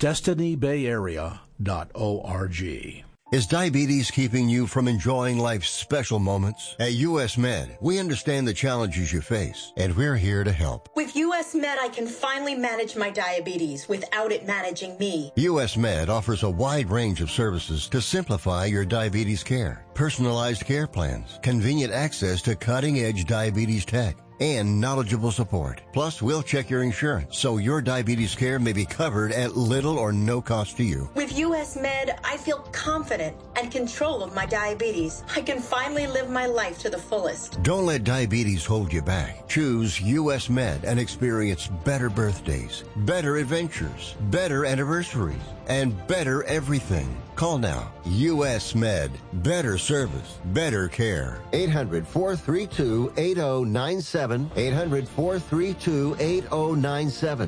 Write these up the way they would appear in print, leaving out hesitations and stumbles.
destinybayarea.org. Is diabetes keeping you from enjoying life's special moments? At U.S. Med, we understand the challenges you face, and we're here to help. With U.S. Med, I can finally manage my diabetes without it managing me. U.S. Med offers a wide range of services to simplify your diabetes care. Personalized care plans, convenient access to cutting-edge diabetes tech, and knowledgeable support. Plus, we'll check your insurance so your diabetes care may be covered at little or no cost to you. With U.S. Med, I feel confident and control of my diabetes. I can finally live my life to the fullest. Don't let diabetes hold you back. Choose U.S. Med and experience better birthdays, better adventures, better anniversaries, and better everything. Call now. U.S. Med. Better service. Better care. 800-432-8097. 800-432-8097.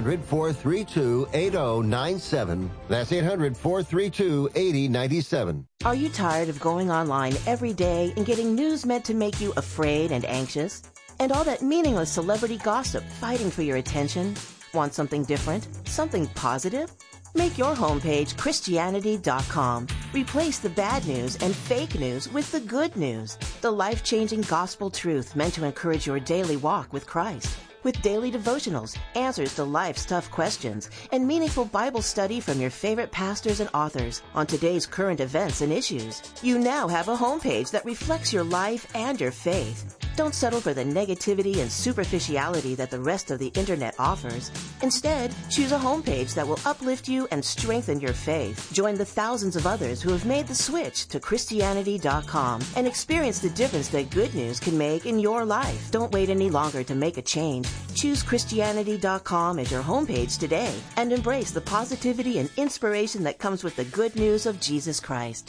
800-432-8097. That's 800-432-8097. Are you tired of going online every day and getting news meant to make you afraid and anxious? And all that meaningless celebrity gossip fighting for your attention? Want something different? Something positive? Make your homepage Christianity.com. Replace the bad news and fake news with the good news. The life-changing gospel truth meant to encourage your daily walk with Christ. With daily devotionals, answers to life's tough questions, and meaningful Bible study from your favorite pastors and authors on today's current events and issues. You now have a homepage that reflects your life and your faith. Don't settle for the negativity and superficiality that the rest of the internet offers. Instead, choose a homepage that will uplift you and strengthen your faith. Join the thousands of others who have made the switch to Christianity.com and experience the difference that good news can make in your life. Don't wait any longer to make a change. Choose Christianity.com as your homepage today and embrace the positivity and inspiration that comes with the good news of Jesus Christ.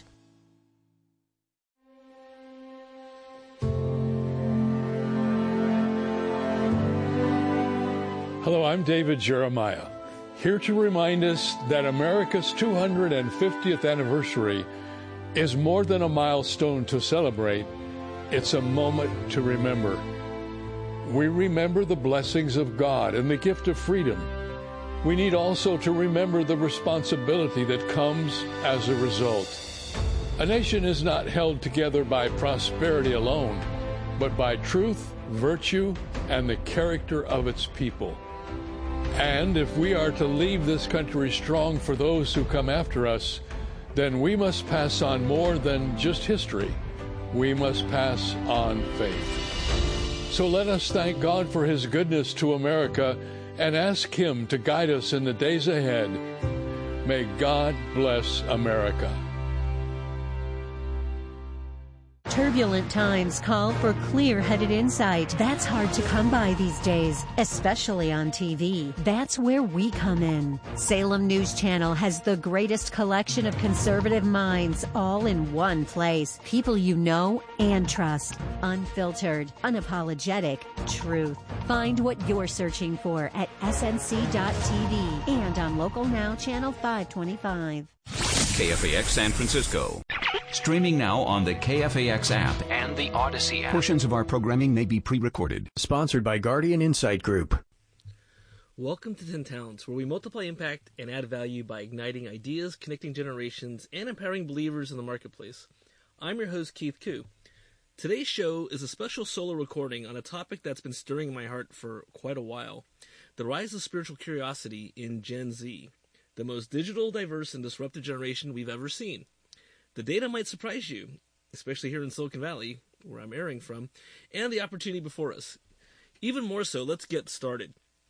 Hello, I'm David Jeremiah, here to remind us that America's 250th anniversary is more than a milestone to celebrate. It's a moment to remember. We remember the blessings of God and the gift of freedom. We need also to remember the responsibility that comes as a result. A nation is not held together by prosperity alone, but by truth, virtue, and the character of its people. And if we are to leave this country strong for those who come after us, then we must pass on more than just history. We must pass on faith. So let us thank God for His goodness to America and ask Him to guide us in the days ahead. May God bless America. Turbulent times call for clear-headed insight. That's hard to come by these days, especially on TV. That's where we come in. Salem News Channel has the greatest collection of conservative minds all in one place. People you know and trust. Unfiltered, unapologetic truth. Find what you're searching for at snc.tv and on Local Now Channel 525. KFAX San Francisco. Streaming now on the KFAX app and the Odyssey app. Portions of our programming may be pre-recorded. Sponsored by Guardian Insight Group. Welcome to 10 Talents, where we multiply impact and add value by igniting ideas, connecting generations, and empowering believers in the marketplace. I'm your host, Keith Koo. Today's show is a special solo recording on a topic that's been stirring my heart for quite a while: the rise of spiritual curiosity in Gen Z, the most digital, diverse, and disruptive generation we've ever seen. The data might surprise you, especially here in Silicon Valley, where I'm airing from, and the opportunity before us. Even more so, let's get started.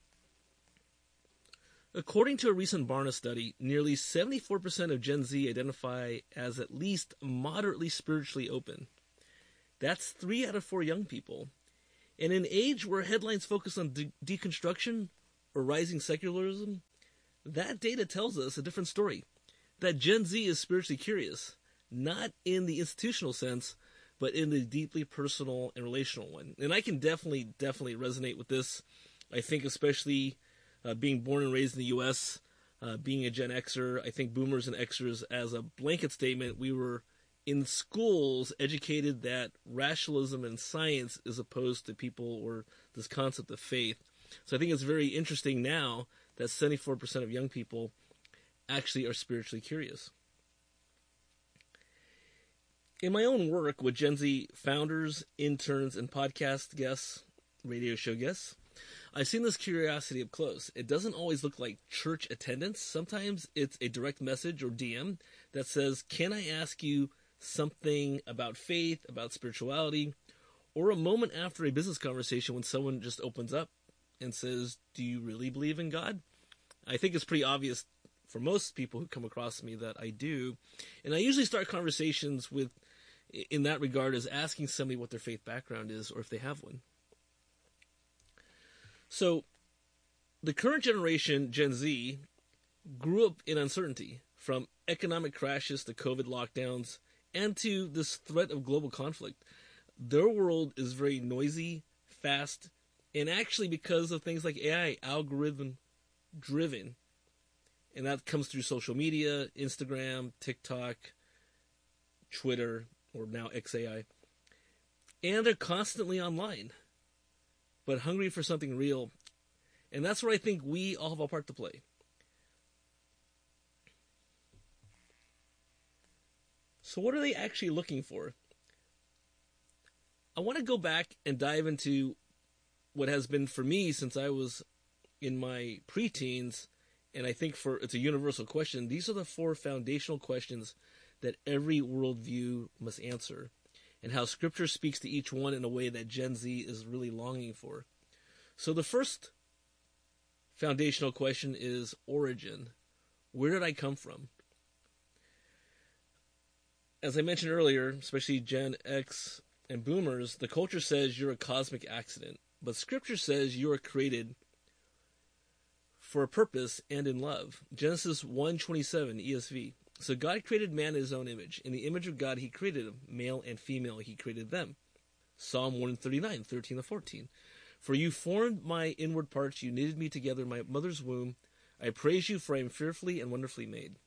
According to a recent Barna study, nearly 74% of Gen Z identify as at least moderately spiritually open. That's 3 out of 4 young people. In an age where headlines focus on deconstruction or rising secularism, that data tells us a different story. That Gen Z is spiritually curious. Not in the institutional sense, but in the deeply personal and relational one. And I can definitely resonate with this. I think especially being born and raised in the U.S., being a Gen Xer, I think boomers and Xers, as a blanket statement, we were in schools educated that rationalism and science is opposed to people or this concept of faith. So I think it's very interesting now that 74% of young people actually are spiritually curious. In my own work with Gen Z founders, interns, and podcast guests, radio show guests, I've seen this curiosity up close. It doesn't always look like church attendance. Sometimes it's a direct message or DM that says, "Can I ask you something about faith, about spirituality?" Or a moment after a business conversation when someone just opens up and says, "Do you really believe in God?" I think it's pretty obvious for most people who come across me that I do. And I usually start conversations in that regard, as asking somebody what their faith background is or if they have one. So, the current generation, Gen Z, grew up in uncertainty, from economic crashes to COVID lockdowns and to this threat of global conflict. Their world is very noisy, fast, and actually because of things like AI, algorithm driven. And that comes through social media, Instagram, TikTok, Twitter, or now XAI. And they're constantly online, but hungry for something real. And that's where I think we all have a part to play. So what are they actually looking for? I want to go back and dive into what has been for me since I was in my preteens, and I think it's a universal question. These are the 4 foundational questions that every worldview must answer, and how Scripture speaks to each one in a way that Gen Z is really longing for. So the first foundational question is origin. Where did I come from? As I mentioned earlier, especially Gen X and Boomers, the culture says you're a cosmic accident, but Scripture says you are created for a purpose and in love. Genesis 1:27 ESV. So God created man in his own image. In the image of God he created him. Male and female he created them. Psalm 139, 13-14. For you formed my inward parts. You knitted me together in my mother's womb. I praise you, for I am fearfully and wonderfully made.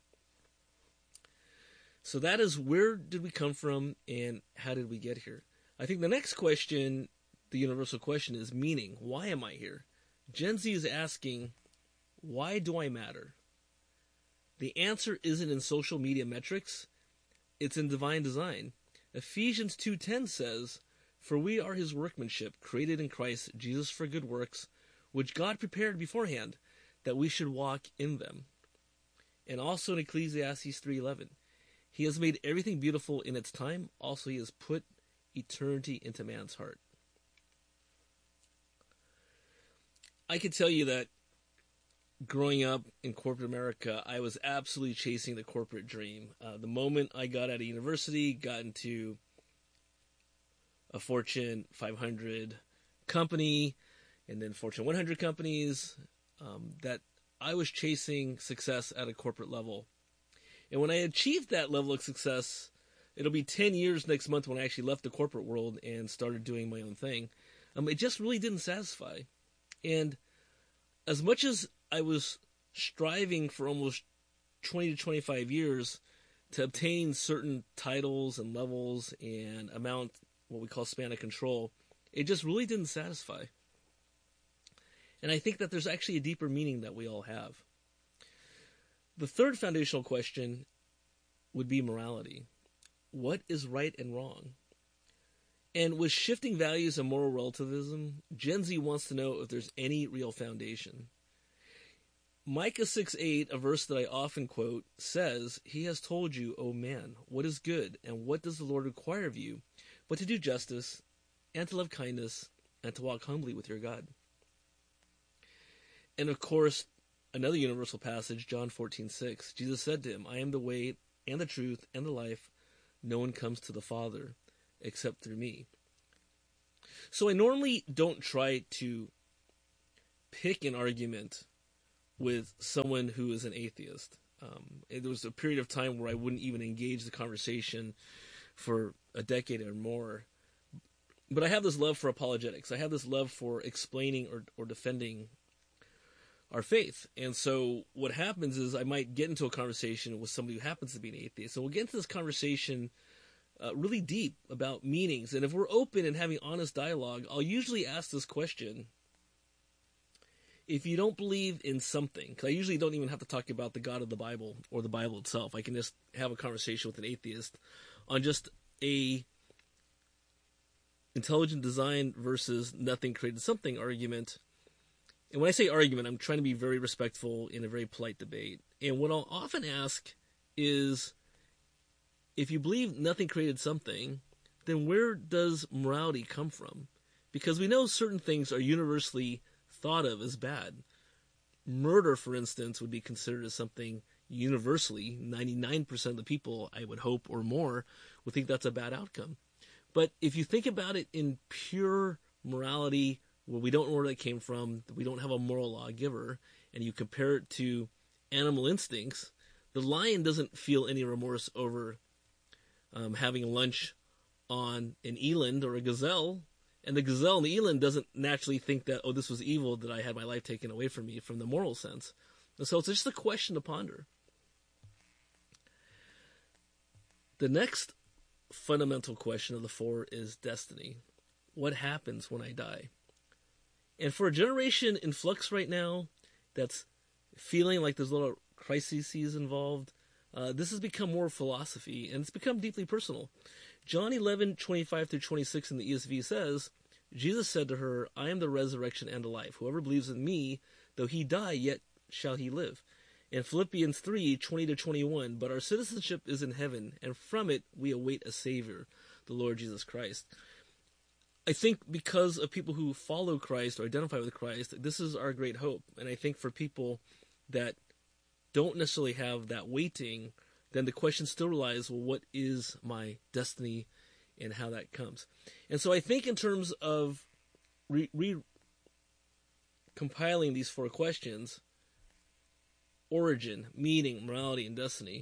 So that is, where did we come from and how did we get here? I think the next question, the universal question, is meaning. Why am I here? Gen Z is asking, why do I matter? The answer isn't in social media metrics. It's in divine design. Ephesians 2:10 says, for we are his workmanship, created in Christ Jesus for good works, which God prepared beforehand, that we should walk in them. And also in Ecclesiastes 3:11, he has made everything beautiful in its time. Also he has put eternity into man's heart. I can tell you that growing up in corporate America, I was absolutely chasing the corporate dream. The moment I got out of university, got into a Fortune 500 company, and then Fortune 100 companies, that I was chasing success at a corporate level. And when I achieved that level of success, it'll be 10 years next month when I actually left the corporate world and started doing my own thing. It just really didn't satisfy. And as much as I was striving for almost 20 to 25 years to obtain certain titles and levels and amount, what we call span of control, it just really didn't satisfy. And I think that there's actually a deeper meaning that we all have. The third foundational question would be morality. What is right and wrong? And with shifting values and moral relativism, Gen Z wants to know if there's any real foundation. Micah 6:8, a verse that I often quote, says, he has told you, O man, what is good, and what does the Lord require of you, but to do justice, and to love kindness, and to walk humbly with your God. And of course, another universal passage, John 14:6, Jesus said to him, I am the way, and the truth, and the life. No one comes to the Father except through me. So I normally don't try to pick an argument with someone who is an atheist. There was a period of time where I wouldn't even engage the conversation for a decade or more. But I have this love for apologetics. I have this love for explaining or defending our faith. And so what happens is I might get into a conversation with somebody who happens to be an atheist. And we'll get into this conversation really deep about meanings. And if we're open and having honest dialogue, I'll usually ask this question. if you don't believe in something, because I usually don't even have to talk about the God of the Bible or the Bible itself. I can just have a conversation with an atheist on just a intelligent design versus nothing created something argument. And when I say argument, I'm trying to be very respectful in a very polite debate. And what I'll often ask is, if you believe nothing created something, then where does morality come from? Because we know certain things are universally thought of as bad. Murder, for instance, would be considered as something universally. 99% of the people, I would hope, or more, would think that's a bad outcome. But if you think about it in pure morality, where we don't know where that came from, we don't have a moral lawgiver, and you compare it to animal instincts, the lion doesn't feel any remorse over having lunch on an eland or a gazelle, and the gazelle and the eland doesn't naturally think that, oh, this was evil that I had my life taken away from me from the moral sense. And so it's just a question to ponder. The next fundamental question of the four is destiny. What happens when I die? And for a generation in flux right now that's feeling like there's a lot of crises involved, this has become more philosophy, and it's become deeply personal. John 11:25-26 in the ESV says, Jesus said to her, I am the resurrection and the life. Whoever believes in me, though he die, yet shall he live. In Philippians 3:20-21, but our citizenship is in heaven, and from it we await a Savior, the Lord Jesus Christ. I think because of people who follow Christ or identify with Christ, this is our great hope. And I think for people that don't necessarily have that waiting, then the question still relies, well, what is my destiny and how that comes? And so I think in terms of compiling these four questions, origin, meaning, morality, and destiny,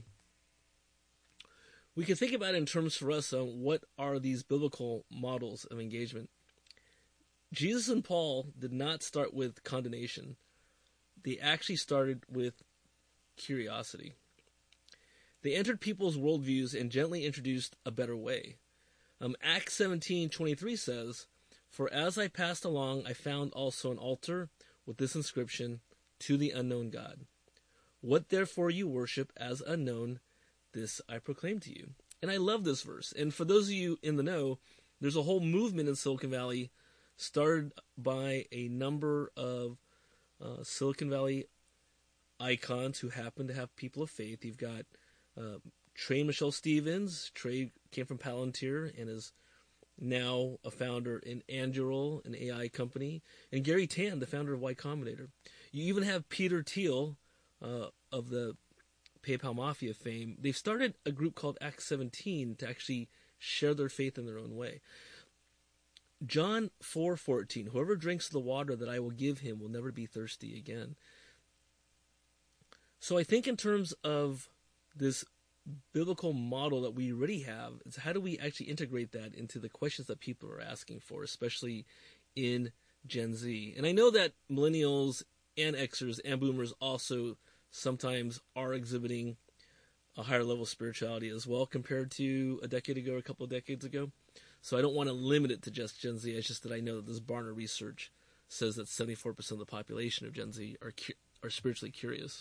we can think about it in terms for us on what are these biblical models of engagement. Jesus and Paul did not start with condemnation. They actually started with curiosity. They entered people's worldviews and gently introduced a better way. Acts 17:23 says, For as I passed along, I found also an altar with this inscription, To the unknown God. What therefore you worship as unknown, this I proclaim to you. And I love this verse. And for those of you in the know, there's a whole movement in Silicon Valley started by a number of Silicon Valley icons who happen to have people of faith. You've got Trey Michelle Stevens. Trey came from Palantir and is now a founder in Angular, an AI company. And Gary Tan, the founder of Y Combinator. You even have Peter Thiel of the PayPal Mafia fame. They've started a group called Acts 17 to actually share their faith in their own way. John 4:14, whoever drinks the water that I will give him will never be thirsty again. So I think in terms of this biblical model that we already have, it's how do we actually integrate that into the questions that people are asking for, especially in Gen Z. And I know that millennials and Xers and boomers also sometimes are exhibiting a higher level of spirituality as well compared to a decade ago or a couple of decades ago. So I don't want to limit it to just Gen Z. It's just that I know that this Barna research says that 74% of the population of Gen Z are spiritually curious.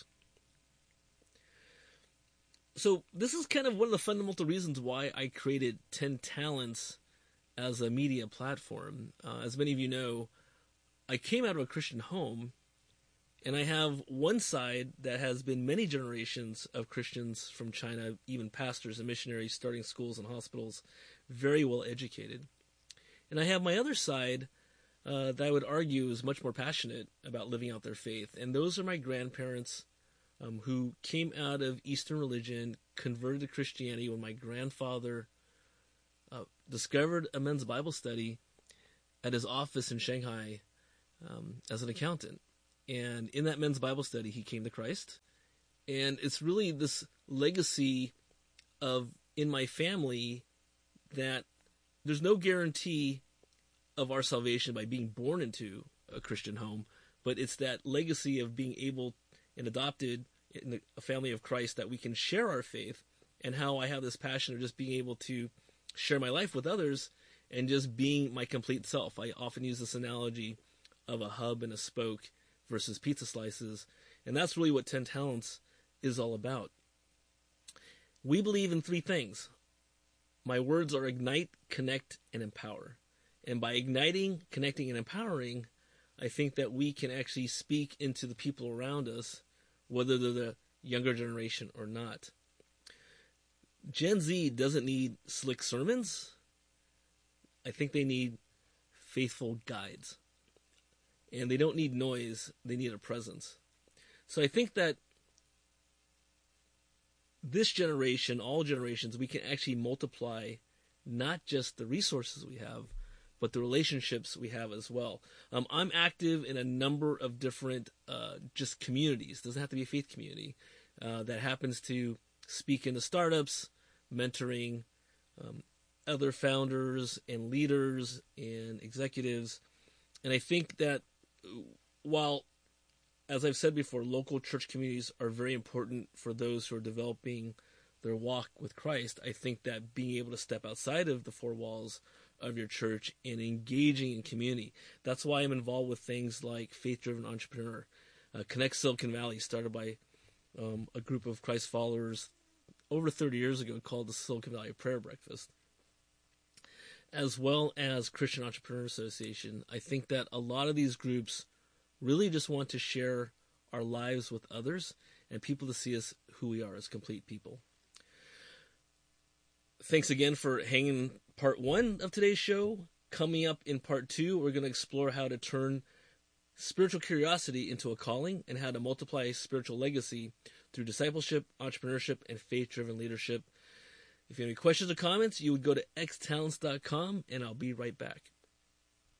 So this is kind of one of the fundamental reasons why I created 10 Talents as a media platform. As many of you know, I came out of a Christian home, and I have one side that has been many generations of Christians from China, even pastors and missionaries starting schools and hospitals, very well educated. And I have my other side that I would argue is much more passionate about living out their faith. And those are my grandparents who came out of Eastern religion, converted to Christianity when my grandfather discovered a men's Bible study at his office in Shanghai as an accountant. And in that men's Bible study, he came to Christ. And it's really this legacy of, in my family, that there's no guarantee of our salvation by being born into a Christian home, but it's that legacy of being able and adopted in a family of Christ that we can share our faith, and how I have this passion of just being able to share my life with others and just being my complete self. I often use this analogy of a hub and a spoke versus pizza slices. And that's really what 10 Talents is all about. We believe in 3 things. My words are ignite, connect, and empower. And by igniting, connecting, and empowering, I think that we can actually speak into the people around us, whether they're the younger generation or not. Gen Z doesn't need slick sermons. I think they need faithful guides. And they don't need noise, they need a presence. So I think that this generation, all generations, we can actually multiply not just the resources we have, but the relationships we have as well. I'm active in a number of different just communities. It doesn't have to be a faith community that happens to speak into startups, mentoring other founders and leaders and executives. And I think that while, as I've said before, local church communities are very important for those who are developing their walk with Christ, I think that being able to step outside of the 4 walls of your church and engaging in community. That's why I'm involved with things like Faith Driven Entrepreneur, Connect Silicon Valley, started by a group of Christ followers over 30 years ago called the Silicon Valley Prayer Breakfast, as well as Christian Entrepreneur Association. I think that a lot of these groups really just want to share our lives with others and people to see us who we are as complete people. Thanks again for hanging part 1 of today's show. Coming up in part 2, we're going to explore how to turn spiritual curiosity into a calling and how to multiply spiritual legacy through discipleship, entrepreneurship, and faith-driven leadership. If you have any questions or comments, you would go to xtalents.com, and I'll be right back.